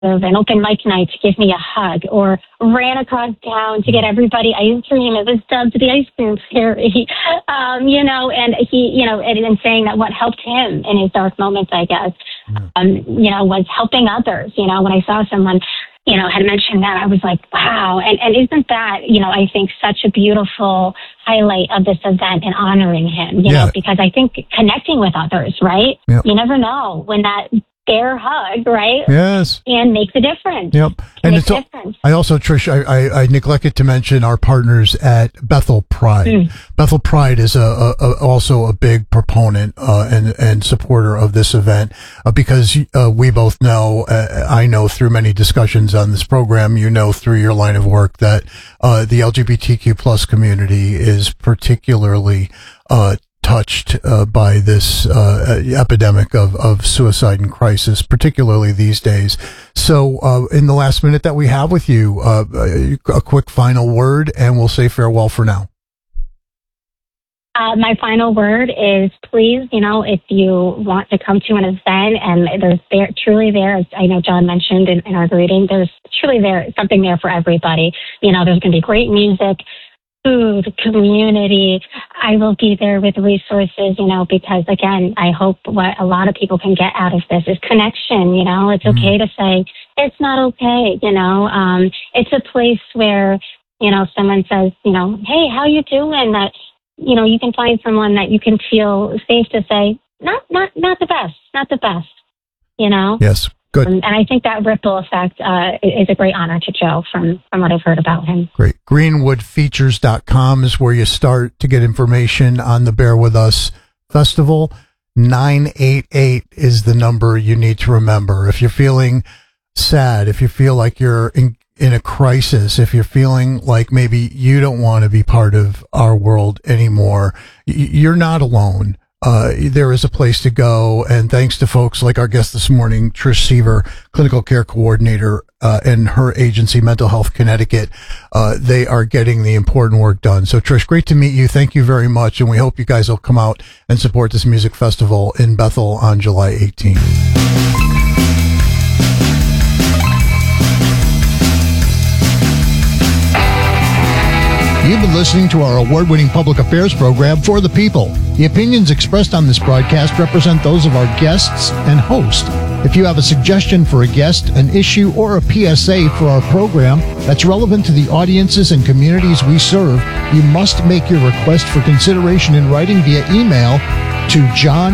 of an open mic night to give me a hug, or ran across town to get everybody ice cream. It was dubbed the ice cream fairy, and saying that what helped him in his dark moments, I guess, was helping others. When I saw someone, had mentioned that, I was like, wow. And isn't that, I think such a beautiful highlight of this event and honoring him, because I think connecting with others, right? Yep. You never know when that bare hug, right? Yes. And make the difference. Yep. And it's I also, Trish, I neglected to mention our partners at Bethel Pride. Bethel Pride is also a big proponent and supporter of this event because we both know, I know through many discussions on this program, through your line of work that the LGBTQ plus community is particularly touched by this epidemic of suicide and crisis, particularly these days. So in the last minute that we have with you, a quick final word, and we'll say farewell for now. My final word is, please, if you want to come to an event and there's truly there, as I know John mentioned in our greeting, there's truly something there for everybody. There's going to be great music, food, community. I will be there with resources, because again, I hope what a lot of people can get out of this is connection. It's okay to say it's not okay. It's a place where, someone says, hey, how you doing? That, you can find someone that you can feel safe to say, not the best, Yes. Good. And I think that ripple effect is a great honor to Joe from what I've heard about him. Great. Greenwoodfeatures.com is where you start to get information on the Bear With Us Festival. 988 is the number you need to remember. If you're feeling sad, if you feel like you're in a crisis, if you're feeling like maybe you don't want to be part of our world anymore, you're not alone. There is a place to go, and thanks to folks like our guest this morning, Trish Seaver, clinical care coordinator, and her agency, Mental Health Connecticut, they are getting the important work done. So Trish, great to meet you. Thank you very much, and we hope you guys will come out and support this music festival in Bethel on July 18th. You've been listening to our award-winning public affairs program, For the People. The opinions expressed on this broadcast represent those of our guests and host. If you have a suggestion for a guest, an issue, or a PSA for our program that's relevant to the audiences and communities we serve, you must make your request for consideration in writing via email to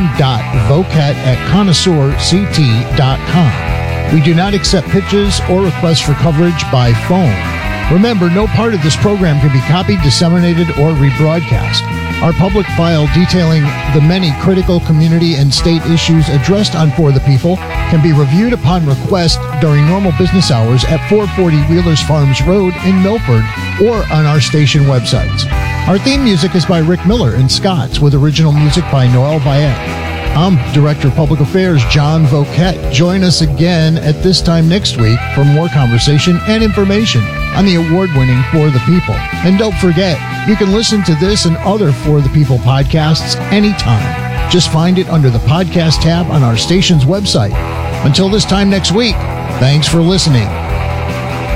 john.vocat@connoisseurct.com. We do not accept pitches or requests for coverage by phone. Remember, no part of this program can be copied, disseminated, or rebroadcast. Our public file detailing the many critical community and state issues addressed on For the People can be reviewed upon request during normal business hours at 440 Wheelers Farms Road in Milford or on our station websites. Our theme music is by Rick Miller and Scott's, with original music by Noel Bayet. I'm Director of Public Affairs, John Vocat. Join us again at this time next week for more conversation and information on the award-winning For the People. And don't forget, you can listen to this and other For the People podcasts anytime. Just find it under the podcast tab on our station's website. Until this time next week, thanks for listening.